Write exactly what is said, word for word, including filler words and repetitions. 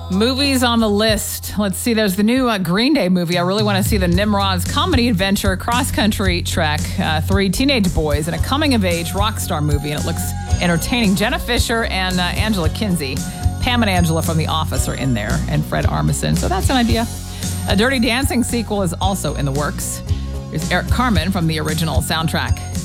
Movies on the list. Let's see. There's the new uh, Green Day movie. I really want to see the Nimrod's comedy adventure cross-country trek. Uh, three teenage boys in a coming-of-age rock star movie, and it looks entertaining. Jenna Fisher and uh, Angela Kinsey. Pam and Angela from The Office are in there, and Fred Armisen. So that's an idea. A Dirty Dancing sequel is also in the works. There's Eric Carmen from the original soundtrack.